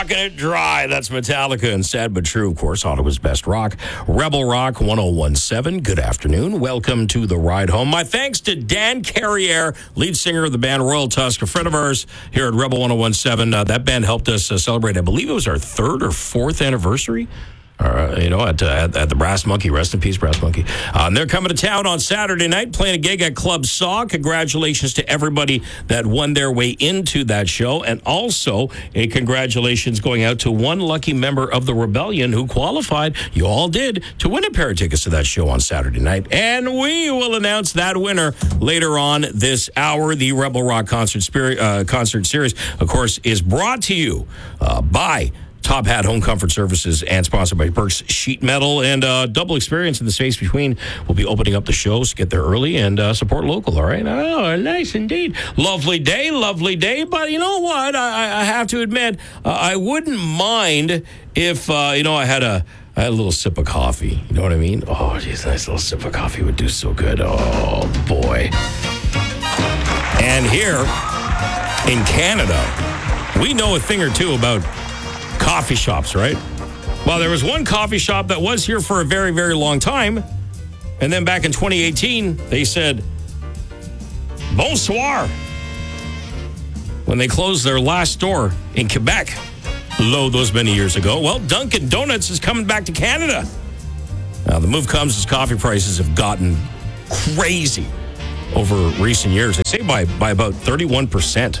Rocking It Dry. That's Metallica and Sad But True, of course, Ottawa's best rock. Rebel Rock 1017. Good afternoon. Welcome to the ride home. My thanks to Dan Carriere, lead singer of the band Royal Tusk, a friend of ours here at Rebel 1017. That band helped us celebrate, I believe it was our third or fourth anniversary. At the Brass Monkey. Rest in peace, Brass Monkey. And they're coming to town on Saturday night, playing a gig at Club Saw. Congratulations to everybody that won their way into that show. And also, a congratulations going out to one lucky member of the Rebellion who qualified, you all did, to win a pair of tickets to that show on Saturday night. And we will announce that winner later on this hour. The Rebel Rock Concert Series, of course, is brought to you by Top Hat Home Comfort Services and sponsored by Burke's Sheet Metal. And Double Experience in the space between will be opening up the shows to get there early and support local, all right? Oh, nice indeed. Lovely day. But you know what? I have to admit, I wouldn't mind if, I had a little sip of coffee. You know what I mean? Oh, geez, a nice little sip of coffee would do so good. Oh, boy. And here in Canada, we know a thing or two about coffee shops, right? Well, there was one coffee shop that was here for a very, very long time. And then back in 2018, they said, bonsoir, when they closed their last store in Quebec, those many years ago. Well, Dunkin' Donuts is coming back to Canada. Now, the move comes as coffee prices have gotten crazy over recent years. They say by about 31%.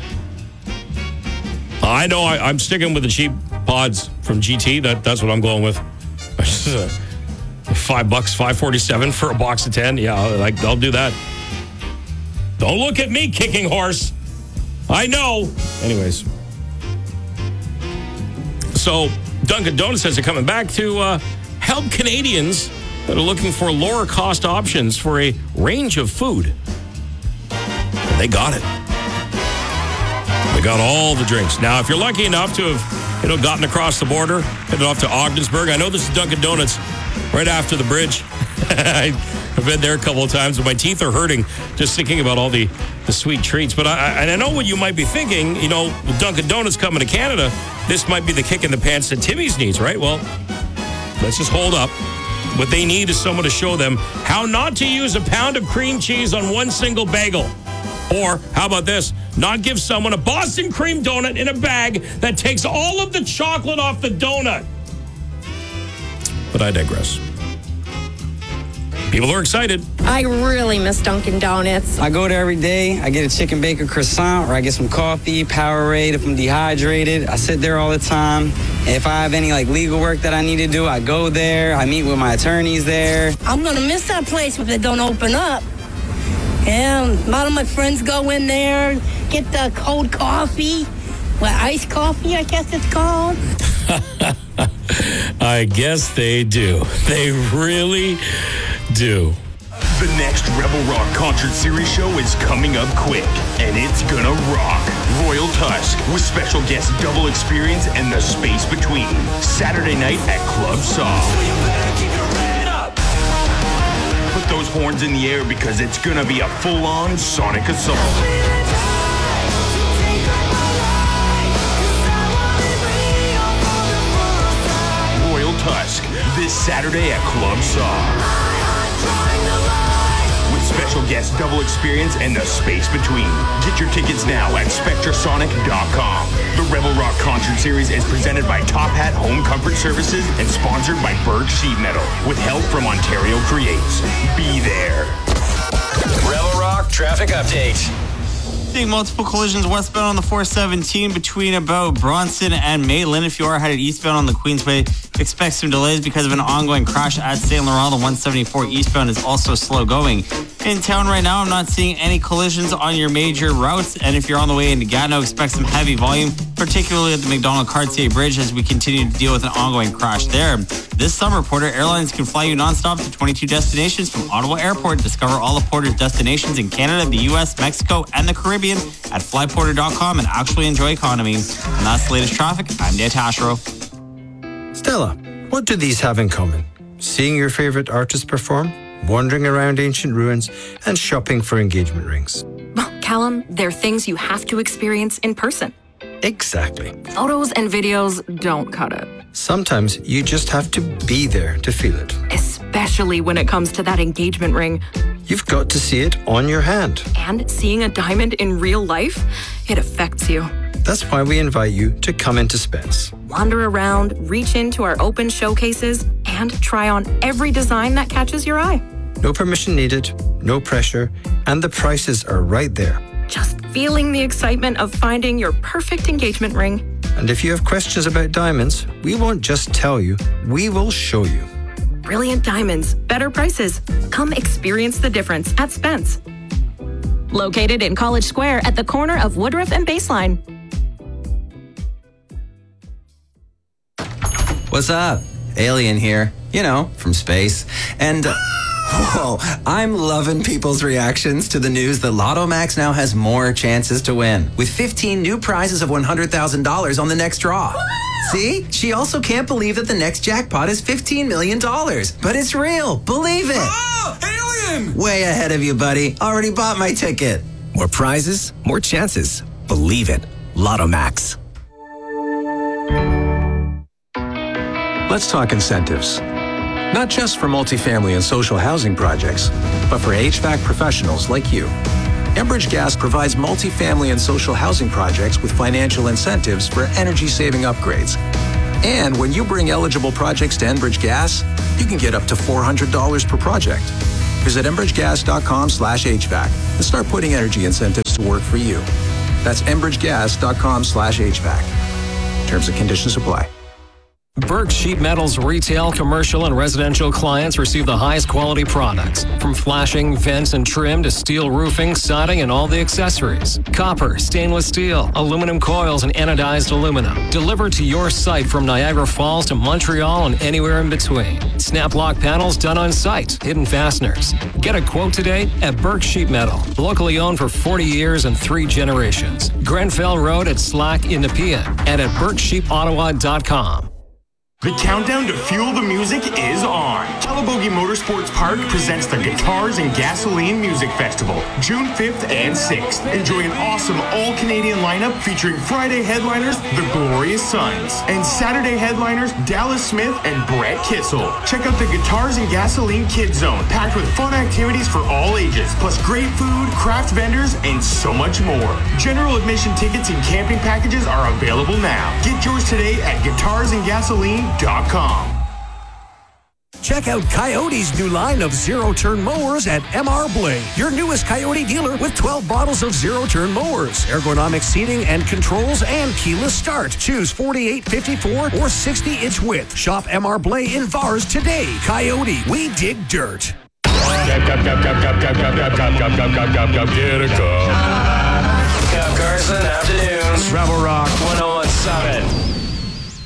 I know I'm sticking with the cheap pods from GT. That's what I'm going with. $5, $5.47 for a box of 10. Yeah, I'll do that. Don't look at me, kicking horse. I know. Anyways. So Dunkin' Donuts says they're coming back to help Canadians that are looking for lower cost options for a range of food. And they got it. They got all the drinks. Now, if you're lucky enough to have, gotten across the border, headed off to Ogdensburg, I know this is Dunkin' Donuts right after the bridge. I've been there a couple of times, and my teeth are hurting just thinking about all the sweet treats. But I know what you might be thinking. With Dunkin' Donuts coming to Canada, this might be the kick in the pants that Timmy's needs, right? Well, let's just hold up. What they need is someone to show them how not to use a pound of cream cheese on one single bagel. Or, how about this? Not give someone a Boston cream donut in a bag that takes all of the chocolate off the donut. But I digress. People are excited. I really miss Dunkin' Donuts. I go there every day. I get a chicken bacon croissant, or I get some coffee, Powerade if I'm dehydrated. I sit there all the time. If I have any legal work that I need to do, I go there. I meet with my attorneys there. I'm going to miss that place if it don't open up. Yeah, a lot of my friends go in there, get the cold coffee. Iced coffee, I guess it's called. I guess they do. They really do. The next Rebel Rock Concert Series show is coming up quick, and it's gonna rock. Royal Tusk with special guest Double Experience and The Space Between. Saturday night at Club Saw. Put those horns in the air because it's gonna be a full-on sonic assault. Royal Tusk this Saturday at Club Saw. With special guest Double Experience and The Space Between. Get your tickets now at SpectraSonic.com. The Rebel Rock Concert Series is presented by Top Hat Home Comfort Services and sponsored by Berg Sheet Metal with help from Ontario Creates. Be there. Rebel Rock traffic update. Seeing multiple collisions westbound on the 417 between about Bronson and Maitland. If you are headed eastbound on the Queensway, expect some delays because of an ongoing crash at St. Laurent. The 174 eastbound is also slow going. In town right now, I'm not seeing any collisions on your major routes. And if you're on the way into Gatineau, expect some heavy volume, particularly at the Macdonald-Cartier Bridge as we continue to deal with an ongoing crash there. This summer, Porter Airlines can fly you nonstop to 22 destinations from Ottawa Airport. Discover all of Porter's destinations in Canada, the U.S., Mexico, and the Caribbean at flyporter.com and actually enjoy economy. And that's the latest traffic. I'm Dan Tashero. Stella, what do these have in common? Seeing your favorite artist perform, wandering around ancient ruins, and shopping for engagement rings. Well, Callum, they're things you have to experience in person. Exactly. Photos and videos don't cut it. Sometimes you just have to be there to feel it. Especially when it comes to that engagement ring. You've got to see it on your hand. And seeing a diamond in real life, it affects you. That's why we invite you to come into Spence. Wander around, reach into our open showcases, and try on every design that catches your eye. No permission needed, no pressure, and the prices are right there. Just feeling the excitement of finding your perfect engagement ring. And if you have questions about diamonds, we won't just tell you, we will show you. Brilliant diamonds, better prices. Come experience the difference at Spence. Located in College Square at the corner of Woodruff and Baseline. What's up? Alien here, from space. And, whoa, I'm loving people's reactions to the news that Lotto Max now has more chances to win, with 15 new prizes of $100,000 on the next draw. See? She also can't believe that the next jackpot is $15 million. But it's real. Believe it. Oh, alien! Way ahead of you, buddy. Already bought my ticket. More prizes, more chances. Believe it. Lotto Max. Let's talk incentives. Not just for multifamily and social housing projects, but for HVAC professionals like you. Enbridge Gas provides multifamily and social housing projects with financial incentives for energy-saving upgrades. And when you bring eligible projects to Enbridge Gas, you can get up to $400 per project. Visit enbridgegas.com/HVAC and start putting energy incentives to work for you. That's enbridgegas.com/HVAC. Terms and conditions apply. Burke Sheet Metal's retail, commercial, and residential clients receive the highest quality products. From flashing, vents, and trim to steel roofing, siding, and all the accessories. Copper, stainless steel, aluminum coils, and anodized aluminum. Delivered to your site from Niagara Falls to Montreal and anywhere in between. Snap lock panels done on site. Hidden fasteners. Get a quote today at Burke Sheet Metal. Locally owned for 40 years and 3 generations. Grenfell Road at Slack in Nepean and at BurkeSheetOttawa.com. The countdown to Fuel the Music is on. Telebogie Motorsports Park presents the Guitars and Gasoline Music Festival, June 5th and 6th. Enjoy an awesome all-Canadian lineup featuring Friday headliners, The Glorious Sons, and Saturday headliners, Dallas Smith and Brett Kissel. Check out the Guitars and Gasoline Kids Zone, packed with fun activities for all ages, plus great food, craft vendors, and so much more. General admission tickets and camping packages are available now. Get yours today at guitarsandgasoline.com. Check out Coyote's new line of zero-turn mowers at MR Blade, your newest Coyote dealer with 12 bottles of zero-turn mowers, ergonomic seating and controls, and keyless start. Choose 48, 54, or 60-inch width. Shop MR Blade in Vars today. Coyote, we dig dirt. Get a cup. Carson afternoons. Rebel Rock 101.7.